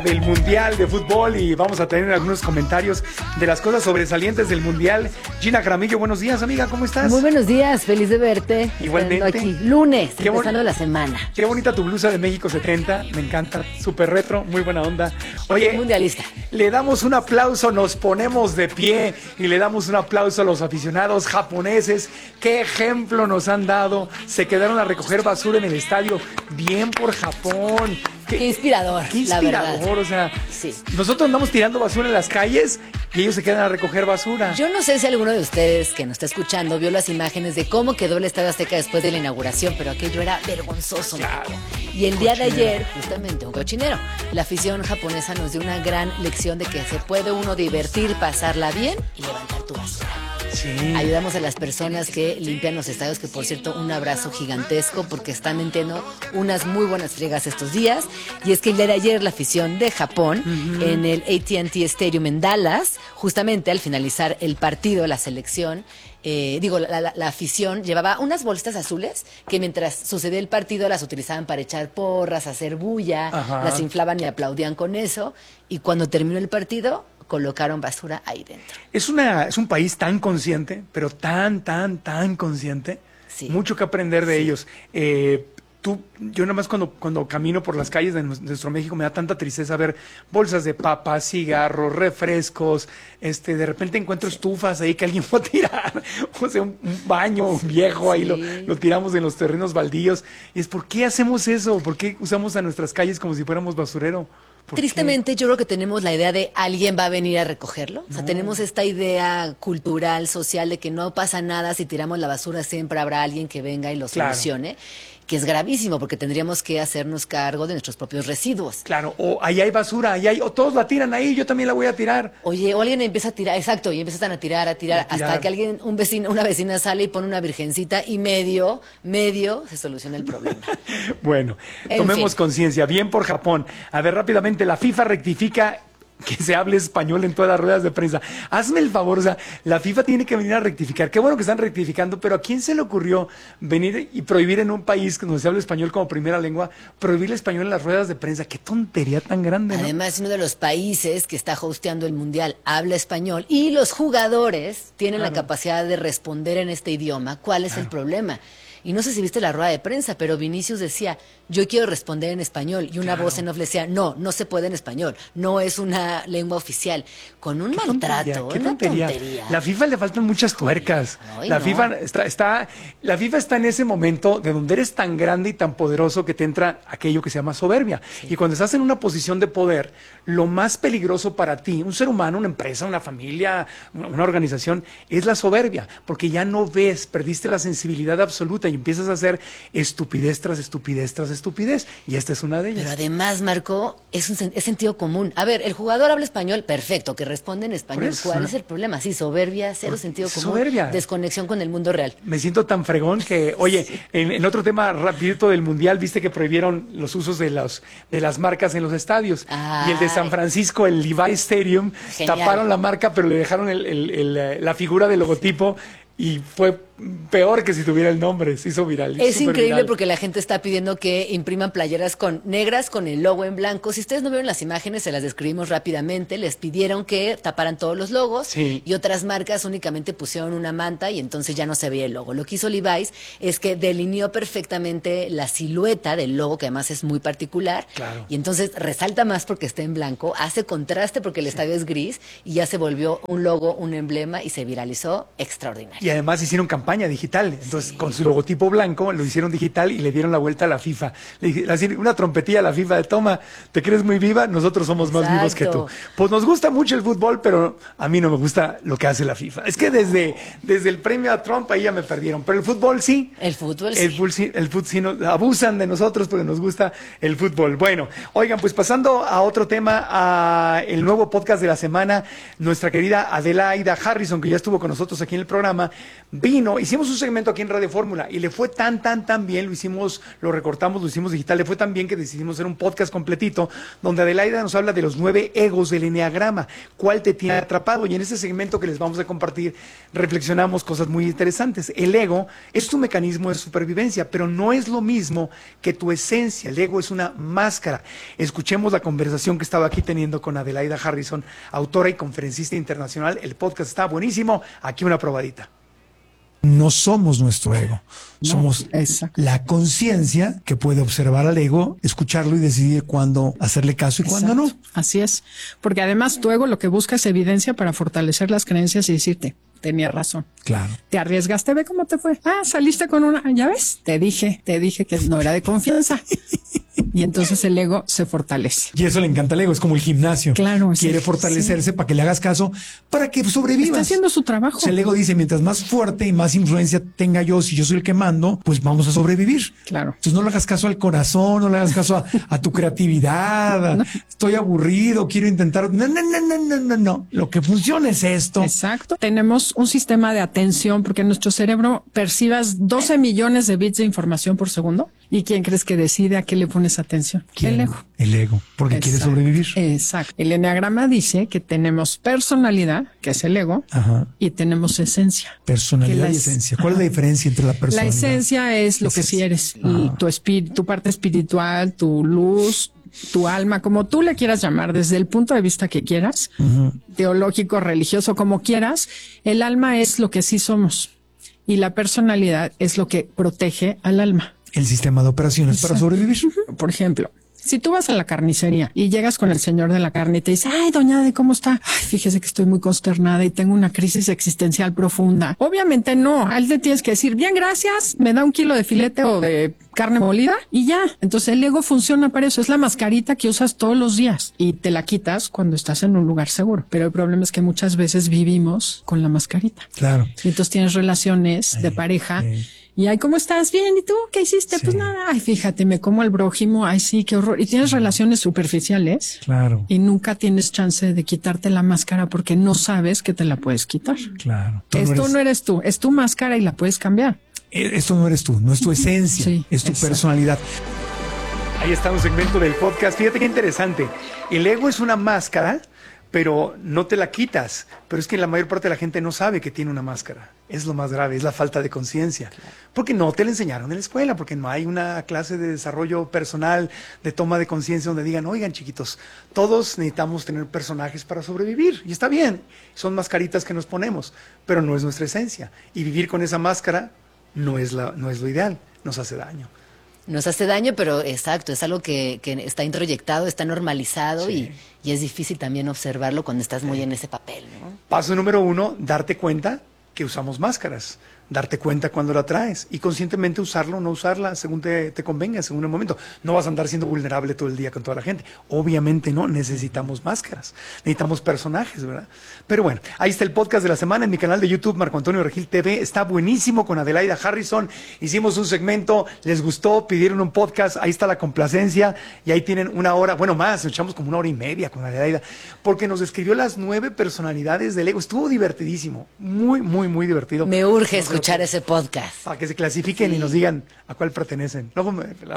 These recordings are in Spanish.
Del Mundial de Fútbol y vamos a tener algunos comentarios de las cosas sobresalientes del Mundial. Gina Jaramillo, buenos días, amiga, ¿cómo estás? Muy buenos días, feliz de verte. Igualmente. Aquí, lunes, empezando la semana. Qué bonita tu blusa de México 70, me encanta, súper retro, muy buena onda. Oye, mundialista. Le damos un aplauso, nos ponemos de pie y le damos un aplauso a los aficionados japoneses. Qué ejemplo nos han dado, se quedaron a recoger basura en el estadio, bien por Japón. Qué inspirador, qué inspirador, la verdad. O sea, sí. Nosotros andamos tirando basura en las calles y ellos se quedan a recoger basura. Yo no sé si alguno de ustedes que nos está escuchando vio las imágenes de cómo quedó el Estadio Azteca después de la inauguración, pero aquello era vergonzoso. Claro. Y el día de ayer, justamente, un cochinero. La afición japonesa nos dio una gran lección de que se puede uno divertir, pasarla bien y levantar tu basura. Sí. Ayudamos a las personas que limpian los estadios, que por cierto, un abrazo gigantesco porque están metiendo unas muy buenas friegas estos días. Y es que el día de ayer la afición de Japón en el AT&T Stadium en Dallas, justamente al finalizar el partido, la selección, la afición llevaba unas bolsitas azules que mientras sucedía el partido las utilizaban para echar porras, hacer bulla, las inflaban y aplaudían con eso. Y cuando terminó el partido, colocaron basura ahí dentro. Es un país tan consciente, pero tan consciente. Sí. Mucho que aprender de ellos. Yo nada más cuando camino por las calles de nuestro México me da tanta tristeza ver bolsas de papas, cigarros, refrescos, de repente encuentro estufas ahí que alguien fue a tirar, o sea, un baño viejo ahí lo tiramos en los terrenos baldíos. Y es, ¿por qué hacemos eso? ¿Por qué usamos a nuestras calles como si fuéramos basurero? Tristemente, yo creo que tenemos la idea de alguien va a venir a recogerlo. O sea, tenemos esta idea cultural, social, de que no pasa nada si tiramos la basura, siempre habrá alguien que venga y lo solucione. Que es gravísimo, porque tendríamos que hacernos cargo de nuestros propios residuos. Claro, o ahí hay basura, o todos la tiran ahí, yo también la voy a tirar. Oye, o alguien empieza a tirar, exacto, y empiezan a tirar, hasta que una vecina sale y pone una virgencita y medio se soluciona el problema. Bueno, tomemos conciencia, bien por Japón. A ver, rápidamente, la FIFA rectifica que se hable español en todas las ruedas de prensa. Hazme el favor, o sea, la FIFA tiene que venir a rectificar. Qué bueno que están rectificando, pero ¿a quién se le ocurrió venir y prohibir en un país donde se habla español como primera lengua, prohibir el español en las ruedas de prensa? Qué tontería tan grande, ¿no? Además, uno de los países que está hosteando el Mundial habla español y los jugadores tienen la capacidad de responder en este idioma. ¿Cuál es el problema? Y no sé si viste la rueda de prensa, pero Vinicius decía, yo quiero responder en español. Y una voz en off le decía, no se puede en español. No es una lengua oficial. Con un maltrato, qué una tontería. La FIFA le faltan muchas tuercas. La FIFA está en ese momento de donde eres tan grande y tan poderoso que te entra aquello que se llama soberbia. Sí. Y cuando estás en una posición de poder, lo más peligroso para ti, un ser humano, una empresa, una familia, una organización, es la soberbia. Porque ya no ves, perdiste la sensibilidad absoluta y empiezas a hacer estupidez tras estupidez tras estupidez, y esta es una de ellas. Pero además, Marco, es sentido común. A ver, el jugador habla español, perfecto, que responde en español. ¿Cuál es el problema? Sí, soberbia, cero sentido común, soberbia. Desconexión con el mundo real. Me siento tan fregón que, oye, en otro tema rapidito del Mundial, viste que prohibieron los usos de las marcas en los estadios. Y el de San Francisco, el Levi Stadium, taparon la marca, pero le dejaron la figura del logotipo. Y fue peor que si tuviera el nombre, se hizo viral. Es increíble viral. Porque la gente está pidiendo que impriman playeras negras con el logo en blanco. Si ustedes no vieron las imágenes, se las describimos rápidamente. Les pidieron que taparan todos los logos y otras marcas únicamente pusieron una manta y entonces ya no se veía el logo. Lo que hizo Levi's es que delineó perfectamente la silueta del logo, que además es muy particular. Claro. Y entonces resalta más porque está en blanco, hace contraste porque el estadio es gris y ya se volvió un logo, un emblema y se viralizó extraordinario. Y además hicieron campaña digital, entonces con su logotipo blanco lo hicieron digital y le dieron la vuelta a la FIFA. Le dije, una trompetilla a la FIFA de toma, ¿te crees muy viva? Nosotros somos más vivos que tú. Pues nos gusta mucho el fútbol, pero a mí no me gusta lo que hace la FIFA. Es que desde el premio a Trump ahí ya me perdieron, pero el fútbol sí. El fútbol sí, abusan de nosotros porque nos gusta el fútbol. Bueno, oigan, pues pasando a otro tema, a el nuevo podcast de la semana, nuestra querida Adelaida Harrison, que ya estuvo con nosotros aquí en el programa, vino hicimos un segmento aquí en Radio Fórmula y le fue tan bien, lo recortamos, lo hicimos digital, le fue tan bien que decidimos hacer un podcast completito donde Adelaida nos habla de los 9 egos del eneagrama, cuál te tiene atrapado. Y en este segmento que les vamos a compartir reflexionamos cosas muy interesantes. El ego es tu mecanismo de supervivencia, pero no es lo mismo que tu esencia. El ego es una máscara. Escuchemos la conversación que estaba aquí teniendo con Adelaida Harrison, autora y conferencista internacional. El podcast está buenísimo. Aquí una probadita. No somos nuestro ego, somos la conciencia que puede observar al ego, escucharlo y decidir cuándo hacerle caso y cuándo no. Así es, porque además tu ego lo que busca es evidencia para fortalecer las creencias y decirte, tenía razón. Claro. Te arriesgaste, ve cómo te fue. Saliste con una, ya ves, te dije que no era de confianza. Y entonces el ego se fortalece. Y eso le encanta al ego, es como el gimnasio. Claro. Quiere fortalecerse para que le hagas caso, para que sobrevivas. Está haciendo su trabajo. El ego dice, mientras más fuerte y más influencia tenga yo, si yo soy el que mando, pues vamos a sobrevivir. Claro. Entonces no le hagas caso al corazón, no le hagas caso a tu creatividad. No. Estoy aburrido, quiero intentar. No. Lo que funciona es esto. Exacto. Tenemos un sistema de atención porque nuestro cerebro percibas 12 millones de bits de información por segundo. ¿Y quién crees que decide a qué le pones atención? ¿Quién? El ego. El ego, porque quiere sobrevivir. Exacto. El eneagrama dice que tenemos personalidad, que es el ego, y tenemos esencia. Personalidad y esencia. ¿Cuál es la diferencia entre la personalidad? La esencia es lo que sí eres, tu espíritu, tu parte espiritual, tu luz, tu alma, como tú le quieras llamar, desde el punto de vista que quieras, teológico, religioso, como quieras. El alma es lo que sí somos y la personalidad es lo que protege al alma. El sistema de operaciones para sobrevivir. Por ejemplo, si tú vas a la carnicería y llegas con el señor de la carne y te dice, ay, doña Ade, ¿cómo está? Ay, fíjese que estoy muy consternada y tengo una crisis existencial profunda. Obviamente no, a él le tienes que decir, bien, gracias, me da 1 kilo de filete o de carne molida y ya. Entonces el ego funciona para eso, es la mascarita que usas todos los días y te la quitas cuando estás en un lugar seguro. Pero el problema es que muchas veces vivimos con la mascarita. Claro. Y entonces tienes relaciones de pareja. Y ay, ¿cómo estás? Bien, ¿y tú? ¿Qué hiciste? Pues nada, ay, fíjate, me como al brójimo, ay, sí, qué horror. Y tienes relaciones superficiales. Claro. Y nunca tienes chance de quitarte la máscara porque no sabes que te la puedes quitar. Claro. Esto no eres tú, es tu máscara y la puedes cambiar. Esto no eres tú, no es tu esencia, es tu personalidad. Ahí está un segmento del podcast. Fíjate qué interesante. El ego es una máscara, pero no te la quitas. Pero es que la mayor parte de la gente no sabe que tiene una máscara. Es lo más grave, es la falta de conciencia. Porque no te la enseñaron en la escuela, porque no hay una clase de desarrollo personal, de toma de conciencia donde digan, oigan chiquitos, todos necesitamos tener personajes para sobrevivir. Y está bien, son mascaritas que nos ponemos, pero no es nuestra esencia. Y vivir con esa máscara no es lo ideal, nos hace daño. Nos hace daño, pero exacto, es algo que está introyectado, está normalizado y es difícil también observarlo cuando estás muy en ese papel, ¿no? Paso número 1, darte cuenta que usamos máscaras. Darte cuenta cuando la traes y conscientemente usarla o no usarla según te convenga, según el momento. No vas a andar siendo vulnerable todo el día con toda la gente. Obviamente no, necesitamos máscaras, necesitamos personajes, ¿verdad? Pero bueno, ahí está el podcast de la semana en mi canal de YouTube, Marco Antonio Regil TV. Está buenísimo con Adelaida Harrison. Hicimos un segmento, les gustó, pidieron un podcast, ahí está la complacencia y ahí tienen 1 hora, bueno más, echamos como 1 hora y media con Adelaida, porque nos describió las 9 personalidades del ego. Estuvo divertidísimo, muy, muy, muy divertido. Me urge escuchar ese podcast. Para que se clasifiquen y nos digan a cuál pertenecen. Luego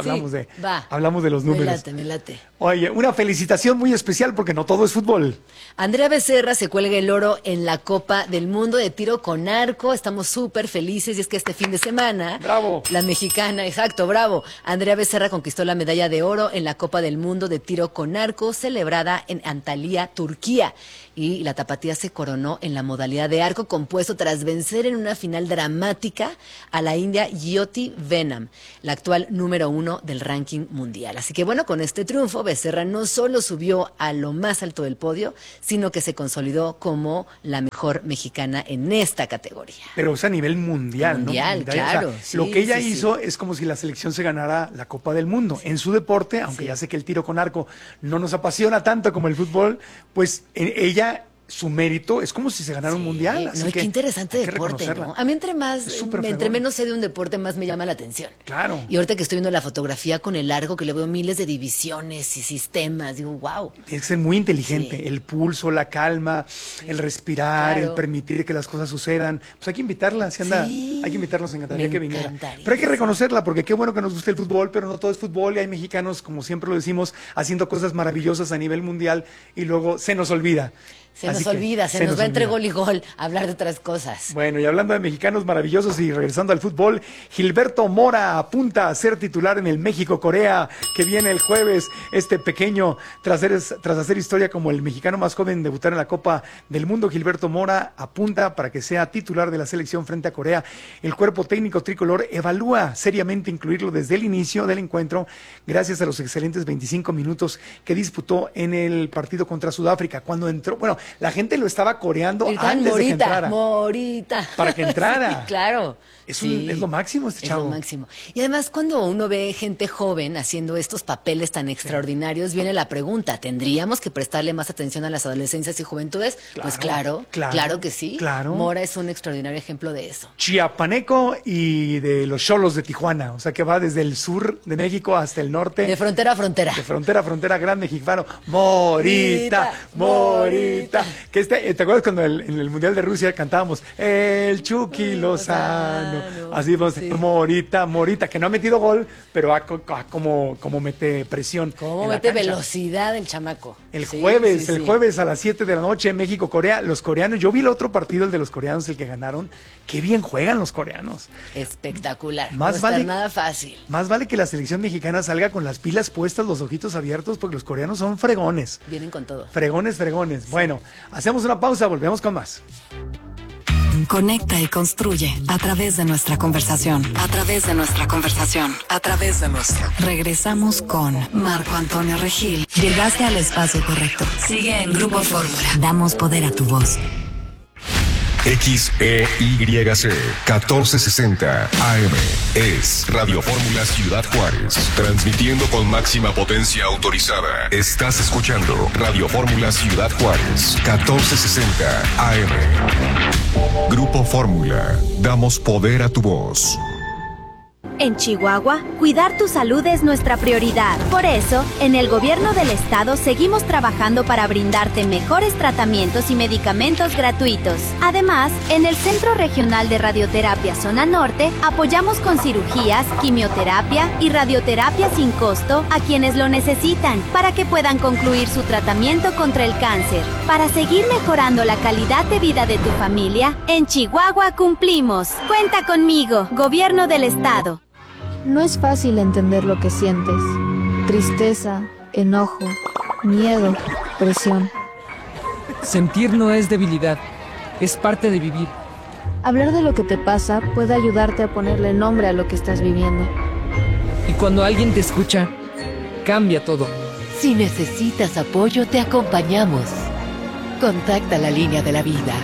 hablamos de los números. Me late. Oye, una felicitación muy especial porque no todo es fútbol. Andrea Becerra se cuelga el oro en la Copa del Mundo de tiro con arco. Estamos súper felices y es que este fin de semana, ¡bravo!, la mexicana, exacto, bravo. Andrea Becerra conquistó la medalla de oro en la Copa del Mundo de tiro con arco celebrada en Antalya, Turquía. Y la tapatía se coronó en la modalidad de arco compuesto tras vencer en una final dramática a la india Jyoti Venam, la actual número 1 del ranking mundial. Así que bueno, con este triunfo Becerra no solo subió a lo más alto del podio, sino que se consolidó como la mejor mexicana en esta categoría. Pero es a nivel mundial, ¿no? Claro. O sea, lo que ella hizo es como si la selección se ganara la Copa del Mundo. En su deporte, aunque ya sé que el tiro con arco no nos apasiona tanto como el fútbol, pues ella su mérito es como si se ganara un mundial. Así no, qué interesante deporte, ¿no? A mí entre menos sé de un deporte, más me llama la atención. Claro. Y ahorita que estoy viendo la fotografía con el largo, que le veo miles de divisiones y sistemas, digo, wow. Tiene que ser muy inteligente, el pulso, la calma, el respirar, el permitir que las cosas sucedan. Pues hay que invitarla, si anda, hay que invitarla, nos encantaría que viniera. Pero hay que reconocerla, porque qué bueno que nos guste el fútbol, pero no todo es fútbol, y hay mexicanos, como siempre lo decimos, haciendo cosas maravillosas a nivel mundial, y luego se nos olvida. Se nos va entre gol y gol a hablar de otras cosas. Bueno, y hablando de mexicanos maravillosos y regresando al fútbol, Gilberto Mora apunta a ser titular en el México-Corea, que viene el jueves. Este pequeño, tras hacer historia como el mexicano más joven en debutar en la Copa del Mundo, Gilberto Mora apunta para que sea titular de la selección frente a Corea. El cuerpo técnico tricolor evalúa seriamente incluirlo desde el inicio del encuentro, gracias a los excelentes 25 minutos que disputó en el partido contra Sudáfrica. Cuando entró, bueno, la gente lo estaba coreando antes de que entrara. Morita. Para que entrara. Sí, claro. Es lo máximo este chavo. Es lo máximo. Y además, cuando uno ve gente joven haciendo estos papeles tan extraordinarios, viene la pregunta, ¿tendríamos que prestarle más atención a las adolescencias y juventudes? Pues claro que sí. Claro. Mora es un extraordinario ejemplo de eso. Chiapaneco y de los Xolos de Tijuana, o sea que va desde el sur de México hasta el norte. De frontera a frontera. De frontera a frontera, gran mexicano. Morita. Que ¿te acuerdas cuando en el Mundial de Rusia cantábamos el Chucky Lozano? Así vamos, sí. Morita, que no ha metido gol, pero como mete presión. Como mete velocidad el chamaco. El jueves a las 7 de la noche, México-Corea, los coreanos, yo vi el otro partido, el de los coreanos, el que ganaron, qué bien juegan los coreanos. Espectacular, no está nada fácil. Más vale que la selección mexicana salga con las pilas puestas, los ojitos abiertos, porque los coreanos son fregones. Vienen con todo. Fregones. Sí. Bueno, hacemos una pausa, volvemos con más. Conecta y construye a través de nuestra conversación. Regresamos con Marco Antonio Regil. Llegaste al espacio correcto. Sigue en Grupo Fórmula. Damos poder a tu voz. XEYC 1460 AM es Radio Fórmula Ciudad Juárez, transmitiendo con máxima potencia autorizada. Estás escuchando Radio Fórmula Ciudad Juárez 1460 AM. Grupo Fórmula, damos poder a tu voz. En Chihuahua, cuidar tu salud es nuestra prioridad. Por eso, en el gobierno del estado seguimos trabajando para brindarte mejores tratamientos y medicamentos gratuitos. Además, en el Centro Regional de Radioterapia Zona Norte, apoyamos con cirugías, quimioterapia y radioterapia sin costo a quienes lo necesitan, para que puedan concluir su tratamiento contra el cáncer. Para seguir mejorando la calidad de vida de tu familia, en Chihuahua cumplimos. Cuenta conmigo, Gobierno del Estado. No es fácil entender lo que sientes. Tristeza, enojo, miedo, presión. Sentir no es debilidad, es parte de vivir. Hablar de lo que te pasa puede ayudarte a ponerle nombre a lo que estás viviendo. Y cuando alguien te escucha, cambia todo. Si necesitas apoyo, te acompañamos. Contacta la línea de la vida.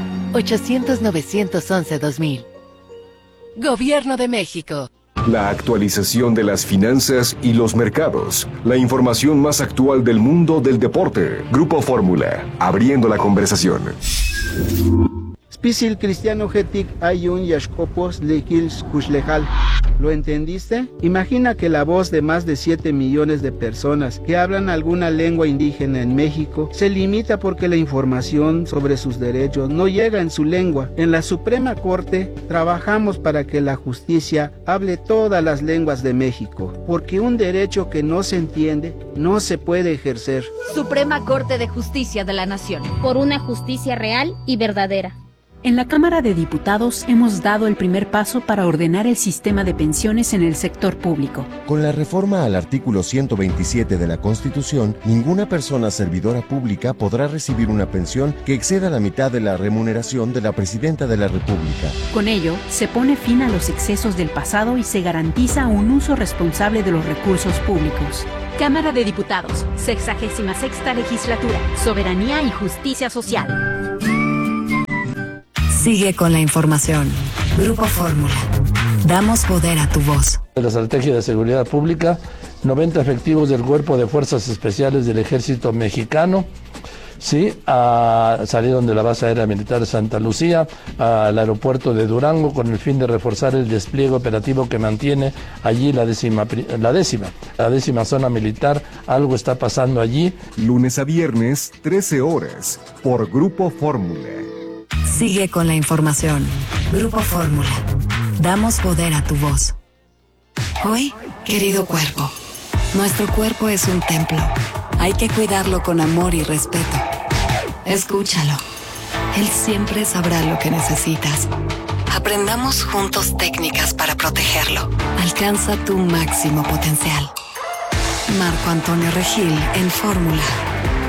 800-911-2000. Gobierno de México. La actualización de las finanzas y los mercados. La información más actual del mundo del deporte. Grupo Fórmula, abriendo la conversación. Spisil Cristiano Getik Ayun Yashkopos Lekils Kushlejal. ¿Lo entendiste? Imagina que la voz de más de 7 millones de personas que hablan alguna lengua indígena en México se limita porque la información sobre sus derechos no llega en su lengua. En la Suprema Corte trabajamos para que la justicia hable todas las lenguas de México, porque un derecho que no se entiende no se puede ejercer. Suprema Corte de Justicia de la Nación. Por una justicia real y verdadera. En la Cámara de Diputados hemos dado el primer paso para ordenar el sistema de pensiones en el sector público. Con la reforma al artículo 127 de la Constitución, ninguna persona servidora pública podrá recibir una pensión que exceda la mitad de la remuneración de la Presidenta de la República. Con ello, se pone fin a los excesos del pasado y se garantiza un uso responsable de los recursos públicos. Cámara de Diputados, 66ª Legislatura, Soberanía y Justicia Social. Sigue con la información. Grupo Fórmula. Damos poder a tu voz. De la Estrategia de Seguridad Pública, 90 efectivos del Cuerpo de Fuerzas Especiales del Ejército Mexicano ¿sí? Salieron de la base aérea militar de Santa Lucía al aeropuerto de Durango con el fin de reforzar el despliegue operativo que mantiene allí la décima zona militar. Algo está pasando allí. Lunes a viernes, 13 horas, por Grupo Fórmula. Sigue con la información. Grupo Fórmula. Damos poder a tu voz. Hoy, querido cuerpo, nuestro cuerpo es un templo. Hay que cuidarlo con amor y respeto. Escúchalo. Él siempre sabrá lo que necesitas. Aprendamos juntos técnicas para protegerlo. Alcanza tu máximo potencial. Marco Antonio Regil en Fórmula.